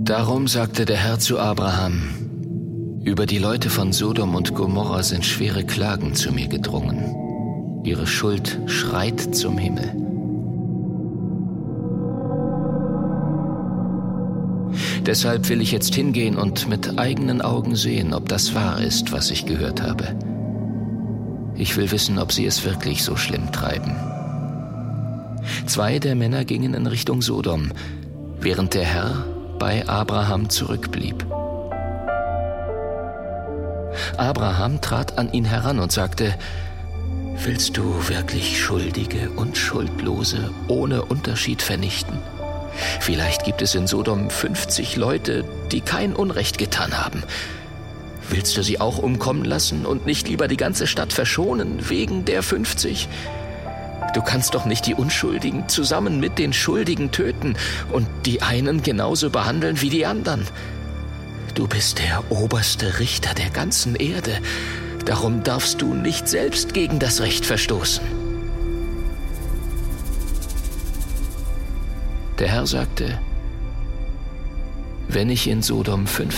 Darum sagte der Herr zu Abraham: Über die Leute von Sodom und Gomorra sind schwere Klagen zu mir gedrungen. Ihre Schuld schreit zum Himmel. Deshalb will ich jetzt hingehen und mit eigenen Augen sehen, ob das wahr ist, was ich gehört habe. Ich will wissen, ob sie es wirklich so schlimm treiben. 2 der Männer gingen in Richtung Sodom, während der Herr bei Abraham zurückblieb. Abraham trat an ihn heran und sagte: Willst du wirklich Schuldige und Schuldlose ohne Unterschied vernichten? Vielleicht gibt es in Sodom 50 Leute, die kein Unrecht getan haben. Willst du sie auch umkommen lassen und nicht lieber die ganze Stadt verschonen wegen der 50? Du kannst doch nicht die Unschuldigen zusammen mit den Schuldigen töten und die einen genauso behandeln wie die anderen. Du bist der oberste Richter der ganzen Erde. Darum darfst du nicht selbst gegen das Recht verstoßen. Der Herr sagte: Wenn ich in Sodom 50